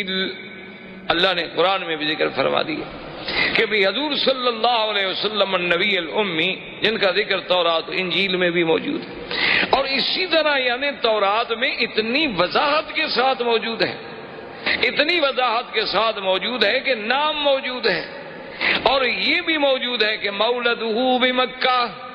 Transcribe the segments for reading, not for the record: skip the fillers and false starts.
اللہ نے قرآن میں بھی ذکر فرما دیا کہ بھی حضور صلی اللہ علیہ وسلم النبی الامی، جن کا ذکر تورات و انجیل میں بھی موجود ہے، اور اسی طرح یعنی تورات میں اتنی وضاحت کے ساتھ موجود ہے، اتنی وضاحت کے ساتھ موجود ہے کہ نام موجود ہے، اور یہ بھی موجود ہے کہ مولدہ بمکہ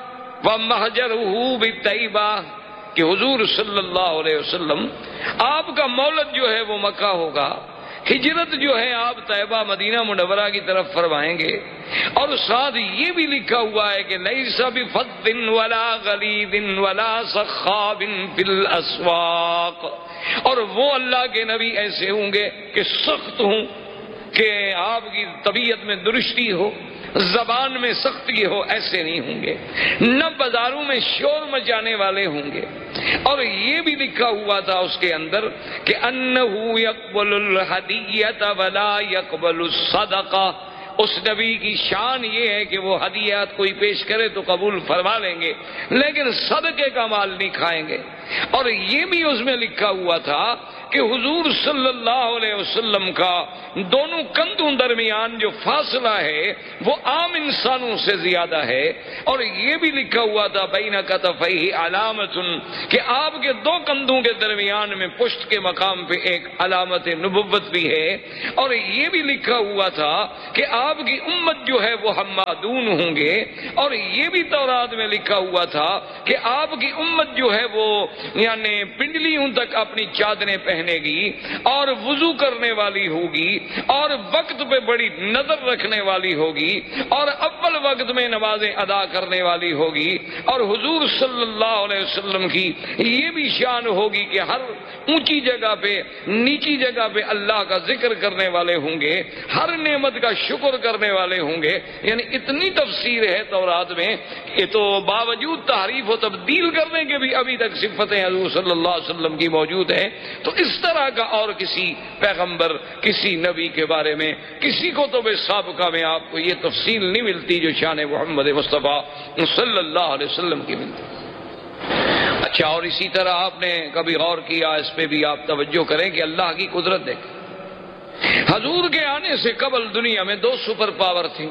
ومہجرہ بطیبہ، کہ حضور صلی اللہ علیہ وسلم آپ کا مولد جو ہے وہ مکہ ہوگا، ہجرت جو ہے آپ طیبہ مدینہ منورہ کی طرف فرمائیں گے، اور ساتھ یہ بھی لکھا ہوا ہے کہ لیس بفظ ولا غلیظ ولا سخاب فی الاسواق، اور وہ اللہ کے نبی ایسے ہوں گے کہ سخت ہوں، کہ آپ کی طبیعت میں درستی ہو، زبان میں سختی ہو، ایسے نہیں ہوں گے، نہ بازاروں میں شور مچانے والے ہوں گے، اور یہ بھی لکھا ہوا تھا اس کے اندر کہ انہ یقبل الہدیۃ ولا یقبل الصدقہ، اس نبی کی شان یہ ہے کہ وہ ہدیات کوئی پیش کرے تو قبول فرما لیں گے، لیکن صدقے کا مال نہیں کھائیں گے، اور یہ بھی اس میں لکھا ہوا تھا کہ حضور صلی اللہ علیہ وسلم کا دونوں کندھوں درمیان جو فاصلہ ہے وہ عام انسانوں سے زیادہ ہے، اور یہ بھی لکھا ہوا تھا بین کتفیہ علامت، کہ آپ کے دو کندھوں کے درمیان میں پشت کے مقام پہ ایک علامت نبوت بھی ہے، اور یہ بھی لکھا ہوا تھا کہ آپ کی امت جو ہے وہ حمادون ہوں گے، اور یہ بھی تورات میں لکھا ہوا تھا کہ آپ کی امت جو ہے وہ یعنی پنڈلیوں تک اپنی چادریں پہنے گی، اور وضو کرنے والی ہوگی، اور وقت پہ بڑی نظر رکھنے والی ہوگی، اور اول وقت میں نمازیں ادا کرنے والی ہوگی، اور حضور صلی اللہ علیہ وسلم کی یہ بھی شان ہوگی کہ ہر اونچی جگہ پہ نیچی جگہ پہ اللہ کا ذکر کرنے والے ہوں گے، ہر نعمت کا شکر کرنے والے ہوں گے، یعنی اتنی تفسیر ہے تورات میں، یہ تو باوجود تحریف و تبدیل کرنے کے بھی ابھی تک صفتیں حضور صلی اللہ علیہ وسلم کی موجود ہیں۔ تو اس طرح کا اور کسی پیغمبر، کسی نبی کے بارے میں کسی کتب سابقہ میں آپ کو یہ تفصیل نہیں ملتی جو شان محمد مصطفیٰ صلی اللہ علیہ وسلم کی ملتی۔ اچھا، اور اسی طرح آپ نے کبھی غور کیا، اس پہ بھی آپ توجہ کریں کہ اللہ کی قدرت دیکھیں، حضور کے آنے سے قبل دنیا میں دو سپر پاور تھیں،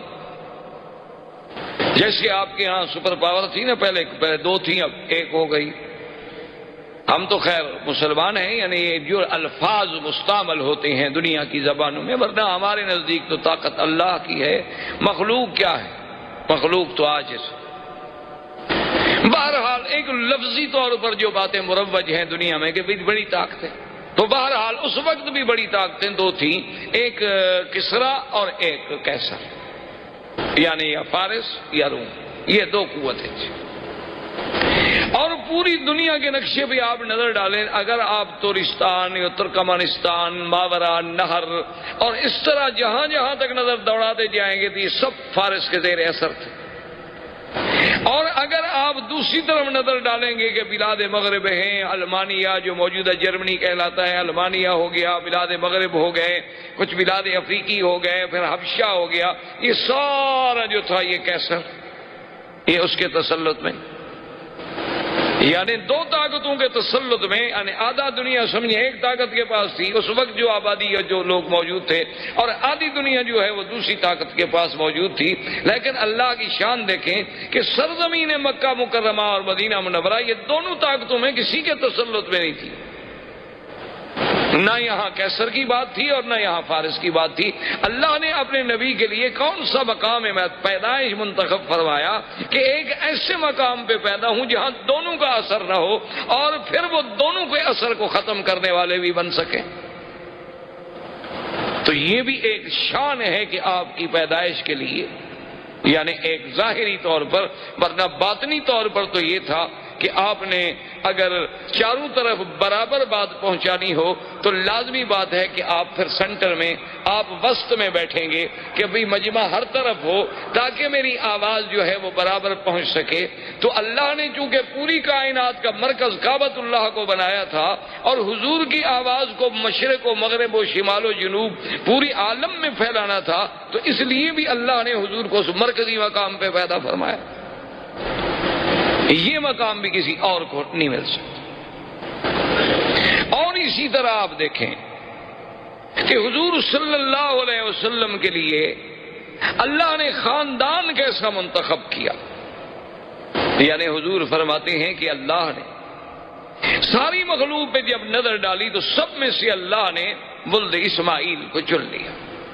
جیسے آپ کے ہاں سپر پاور تھی نا، پہلے دو تھیں، اب ایک ہو گئی۔ ہم تو خیر مسلمان ہیں، یعنی جو الفاظ مستعمل ہوتے ہیں دنیا کی زبانوں میں، ورنہ ہمارے نزدیک تو طاقت اللہ کی ہے، مخلوق کیا ہے؟ مخلوق تو عاجز۔ بہرحال ایک لفظی طور پر جو باتیں مروج ہیں دنیا میں کہ بڑی طاقتیں، تو بہرحال اس وقت بھی بڑی طاقتیں دو تھیں، ایک کسرا اور ایک قیصر، یعنی یا فارس یا روم، یہ دو قوتیں تھیں۔ اور پوری دنیا کے نقشے پہ آپ نظر ڈالیں، اگر آپ ترکستان یا ترکمانستان، ماورا نہر اور اس طرح جہاں جہاں تک نظر دوڑاتے جائیں گے تو یہ سب فارس کے زیر اثر تھے۔ اور اگر آپ دوسری طرف نظر ڈالیں گے کہ بلاد مغرب ہیں، المانیہ جو موجودہ جرمنی کہلاتا ہے، المانیہ ہو گیا، بلاد مغرب ہو گئے، کچھ بلاد افریقی ہو گئے، پھر حبشہ ہو گیا، یہ سارا جو تھا یہ قیصر، یہ اس کے تسلط میں، یعنی دو طاقتوں کے تسلط میں، یعنی آدھا دنیا سمجھے ایک طاقت کے پاس تھی اس وقت جو آبادی یا جو لوگ موجود تھے، اور آدھی دنیا جو ہے وہ دوسری طاقت کے پاس موجود تھی۔ لیکن اللہ کی شان دیکھیں کہ سرزمین مکہ مکرمہ اور مدینہ منورہ یہ دونوں طاقتوں میں کسی کے تسلط میں نہیں تھی، نہ یہاں قیصر کی بات تھی اور نہ یہاں فارس کی بات تھی۔ اللہ نے اپنے نبی کے لیے کون سا مقام پیدائش منتخب فرمایا کہ ایک ایسے مقام پہ پیدا ہوں جہاں دونوں کا اثر نہ ہو، اور پھر وہ دونوں کے اثر کو ختم کرنے والے بھی بن سکیں۔ تو یہ بھی ایک شان ہے کہ آپ کی پیدائش کے لیے، یعنی ایک ظاہری طور پر، ورنہ باطنی طور پر تو یہ تھا کہ آپ نے اگر چاروں طرف برابر بات پہنچانی ہو تو لازمی بات ہے کہ آپ پھر سینٹر میں، آپ وسط میں بیٹھیں گے کہ بھئی مجمع ہر طرف ہو تاکہ میری آواز جو ہے وہ برابر پہنچ سکے۔ تو اللہ نے چونکہ پوری کائنات کا مرکز کعبۃ اللہ کو بنایا تھا، اور حضور کی آواز کو مشرق و مغرب و شمال و جنوب پوری عالم میں پھیلانا تھا، تو اس لیے بھی اللہ نے حضور کو اس مرکزی مقام پہ پیدا فرمایا۔ یہ مقام بھی کسی اور کو نہیں مل سکتا۔ اور اسی طرح آپ دیکھیں کہ حضور صلی اللہ علیہ وسلم کے لیے اللہ نے خاندان کیسا منتخب کیا. یعنی حضور فرماتے ہیں کہ اللہ نے ساری مخلوق پہ جب نظر ڈالی تو سب میں سے اللہ نے ولد اسماعیل کو چن لیا.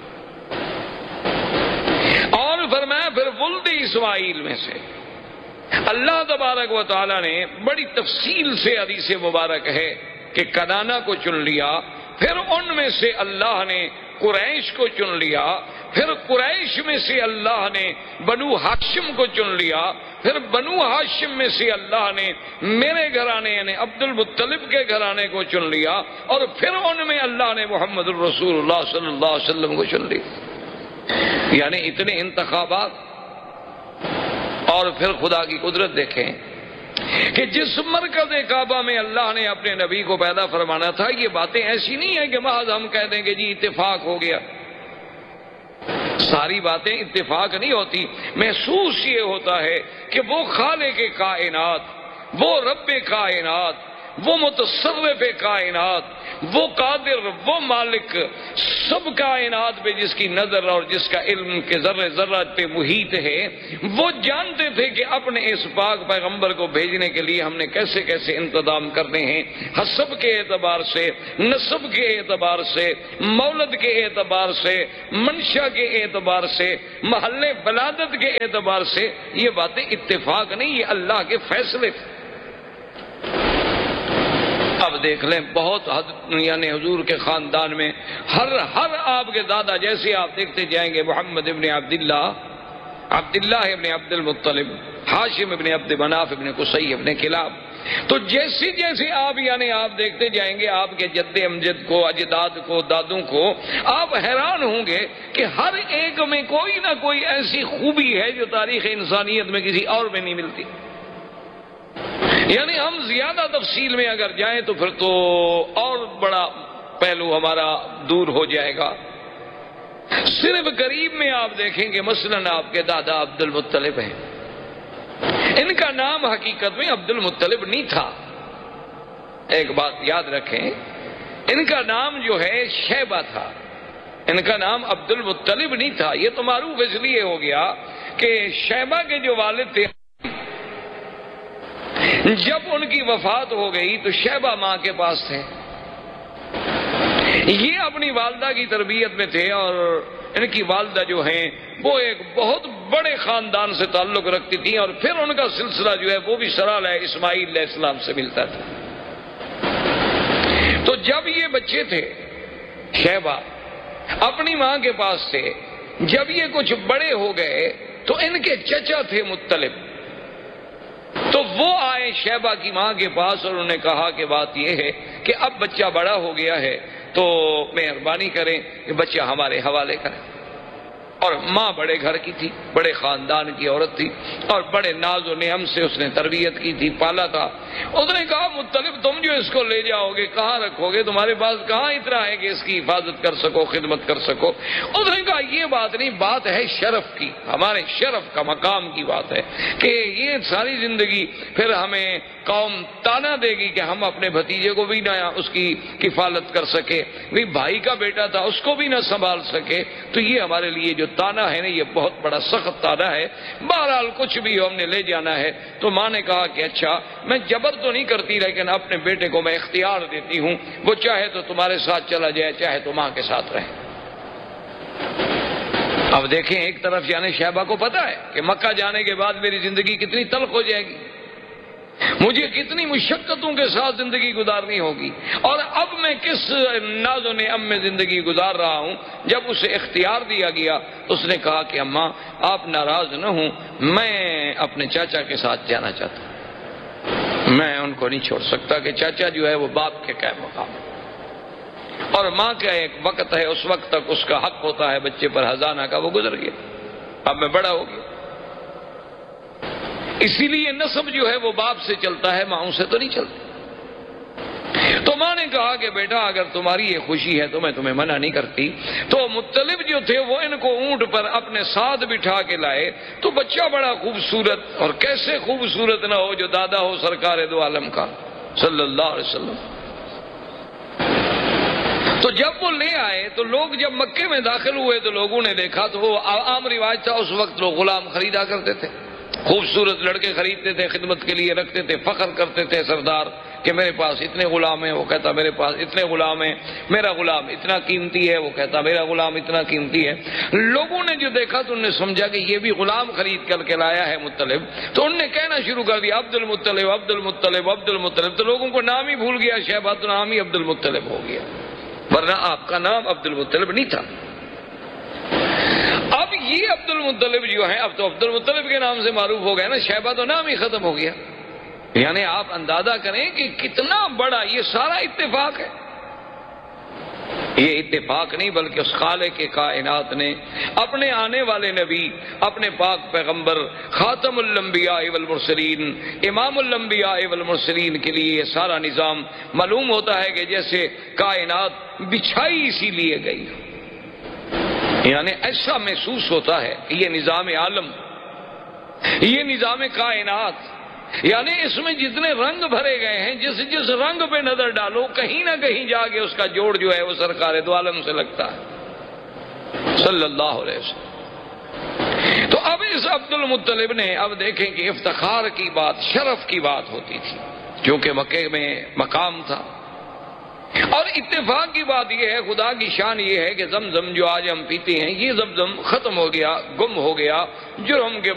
اور فرمایا پھر ولد اسماعیل میں سے اللہ تبارک و تعالی نے بڑی تفصیل سے حدیث مبارک ہے کہ کنانہ کو چن لیا. پھر ان میں سے اللہ نے قریش کو چن لیا. پھر قریش میں سے اللہ نے بنو ہاشم کو چن لیا. پھر بنو ہاشم میں سے اللہ نے میرے گھرانے یعنی عبد المطلب کے گھرانے کو چن لیا. اور پھر ان میں اللہ نے محمد الرسول اللہ صلی اللہ علیہ وسلم کو چن لیا. یعنی اتنے انتخابات. اور پھر خدا کی قدرت دیکھیں کہ جس مرکز کعبہ میں اللہ نے اپنے نبی کو پیدا فرمانا تھا، یہ باتیں ایسی نہیں ہیں کہ محض ہم کہہ دیں کہ جی اتفاق ہو گیا. ساری باتیں اتفاق نہیں ہوتی. محسوس یہ ہوتا ہے کہ وہ خالق کائنات، وہ رب کائنات، وہ متصرف کائنات، وہ قادر، وہ مالک سب کائنات پہ جس کی نظر اور جس کا علم کے ذرے ذرہ پہ محیط ہے، وہ جانتے تھے کہ اپنے اس پاک پیغمبر کو بھیجنے کے لیے ہم نے کیسے کیسے انتظام کرنے ہیں، حسب کے اعتبار سے، نسب کے اعتبار سے، مولد کے اعتبار سے، منشا کے اعتبار سے، محلے ولادت کے اعتبار سے. یہ باتیں اتفاق نہیں، یہ اللہ کے فیصلے تھے. اب دیکھ لیں بہت یعنی حضور کے خاندان میں ہر آپ کے دادا جیسے آپ دیکھتے جائیں گے، محمد ابن عبداللہ ابن عبد المطلب، ہاشم ابن عبد مناف ابن قصی ابن کلاب. تو جیسے جیسے آپ یعنی آپ دیکھتے جائیں گے آپ کے جد امجد کو، اجداد کو، دادوں کو، آپ حیران ہوں گے کہ ہر ایک میں کوئی نہ کوئی ایسی خوبی ہے جو تاریخ انسانیت میں کسی اور میں نہیں ملتی. یعنی ہم زیادہ تفصیل میں اگر جائیں تو پھر تو اور بڑا پہلو ہمارا دور ہو جائے گا. صرف قریب میں آپ دیکھیں گے مثلاً آپ کے دادا عبد المطلب ہیں. ان کا نام حقیقت میں عبد المطلب نہیں تھا. ایک بات یاد رکھیں، ان کا نام جو ہے شیبہ تھا. ان کا نام عبد المطلب نہیں تھا. یہ تو معروف اس لیے ہو گیا کہ شیبہ کے جو والد تھے جب ان کی وفات ہو گئی تو شیبہ ماں کے پاس تھے. یہ اپنی والدہ کی تربیت میں تھے اور ان کی والدہ جو ہیں وہ ایک بہت بڑے خاندان سے تعلق رکھتی تھیں اور پھر ان کا سلسلہ جو ہے وہ بھی سرال ہے اسماعیل علیہ السلام سے ملتا تھا. تو جب یہ بچے تھے شیبہ اپنی ماں کے پاس تھے. جب یہ کچھ بڑے ہو گئے تو ان کے چچا تھے مطلب، تو وہ آئے شیبہ کی ماں کے پاس اور انہوں نے کہا کہ بات یہ ہے کہ اب بچہ بڑا ہو گیا ہے تو مہربانی کریں کہ بچہ ہمارے حوالے کریں. اور ماں بڑے گھر کی تھی، بڑے خاندان کی عورت تھی اور بڑے ناز و نعم سے اس نے تربیت کی تھی، پالا تھا. اس نے کہا مطلب تم جو اس کو لے جاؤ گے کہاں رکھو گے؟ تمہارے پاس کہاں اتنا ہے کہ اس کی حفاظت کر سکو، خدمت کر سکو؟ اس نے کہا یہ بات نہیں، بات ہے شرف کی، ہمارے شرف کا مقام کی بات ہے کہ یہ ساری زندگی پھر ہمیں قوم تانا دے گی کہ ہم اپنے بھتیجے کو بھی نہ اس کی کفالت کر سکے، بھی بھائی کا بیٹا تھا اس کو بھی نہ سنبھال سکے. تو یہ ہمارے لیے جو تانا ہے نا یہ بہت بڑا سخت تانا ہے. بہرحال کچھ بھی ہم نے لے جانا ہے. تو ماں نے کہا کہ اچھا میں جبر تو نہیں کرتی لیکن اپنے بیٹے کو میں اختیار دیتی ہوں، وہ چاہے تو تمہارے ساتھ چلا جائے چاہے تو ماں کے ساتھ رہے. اب دیکھیں ایک طرف یعنی شیبہ کو پتا ہے کہ مکہ جانے کے بعد میری زندگی کتنی تلخ ہو جائے گی، مجھے کتنی مشقتوں کے ساتھ زندگی گزارنی ہوگی، اور اب میں کس ناز و نعم میں زندگی گزار رہا ہوں. جب اسے اختیار دیا گیا تو اس نے کہا کہ اماں آپ ناراض نہ ہوں، میں اپنے چاچا کے ساتھ جانا چاہتا ہوں، میں ان کو نہیں چھوڑ سکتا کہ چاچا جو ہے وہ باپ کے قائم مقام ہے. اور ماں کا ایک وقت ہے، اس وقت تک اس کا حق ہوتا ہے بچے پر ہزانہ کا، وہ گزر گیا، اب میں بڑا ہو گیا. اسی لیے نسب جو ہے وہ باپ سے چلتا ہے، ماں سے تو نہیں چلتی. تو ماں نے کہا کہ بیٹا اگر تمہاری یہ خوشی ہے تو میں تمہیں منع نہیں کرتی. تو مطلب جو تھے وہ ان کو اونٹ پر اپنے ساتھ بٹھا کے لائے. تو بچہ بڑا خوبصورت، اور کیسے خوبصورت نہ ہو جو دادا ہو سرکار دو عالم کا صلی اللہ علیہ وسلم. تو جب وہ لے آئے تو لوگ جب مکے میں داخل ہوئے تو لوگوں نے دیکھا تو وہ عام رواج تھا اس وقت لوگ غلام خریدا کرتے تھے، خوبصورت لڑکے خریدتے تھے، خدمت کے لیے رکھتے تھے، فخر کرتے تھے سردار کہ میرے پاس اتنے غلام ہیں، وہ کہتا میرے پاس اتنے غلام ہیں، میرا غلام اتنا قیمتی ہے، وہ کہتا میرا غلام اتنا قیمتی ہے۔ لوگوں نے جو دیکھا تو انہوں نے سمجھا کہ یہ بھی غلام خرید کر کے لایا ہے مطلب، تو انہوں نے کہنا شروع کر دیا عبد المطلب عبد المطلب عبد المطلب، تو لوگوں کو نام ہی بھول گیا، شیبہ تو نام ہی عبد المطلب ہو گیا، ورنہ آپ کا نام عبد المطلب نہیں تھا۔ اب یہ عبد المطلب جو ہے اب تو عبد المطلب کے نام سے معروف ہو گیا نا، شیبہ تو نام ہی ختم ہو گیا۔ یعنی آپ اندازہ کریں کہ کتنا بڑا یہ سارا اتفاق ہے۔ یہ اتفاق نہیں بلکہ اس خالق کے کائنات نے اپنے آنے والے نبی، اپنے پاک پیغمبر خاتم الانبیاء والمرسلین، امام الانبیاء والمرسلین کے لیے یہ سارا نظام معلوم ہوتا ہے کہ جیسے کائنات بچھائی اسی لیے گئی، یعنی ایسا محسوس ہوتا ہے کہ یہ نظام عالم، یہ نظام کائنات، یعنی اس میں جتنے رنگ بھرے گئے ہیں، جس رنگ پہ نظر ڈالو کہیں نہ کہیں جا کے اس کا جوڑ جو ہے وہ سرکار دو عالم سے لگتا ہے صلی اللہ علیہ وسلم۔ تو اب اس عبد المطلب نے اب دیکھیں کہ افتخار کی بات، شرف کی بات ہوتی تھی، کیونکہ مکے میں مقام تھا۔ اور اتفاق کی بات یہ ہے، خدا کی شان یہ ہے کہ زمزم جو آج ہم پیتے ہیں یہ زمزم ختم ہو گیا، گم ہو گیا، جرم کے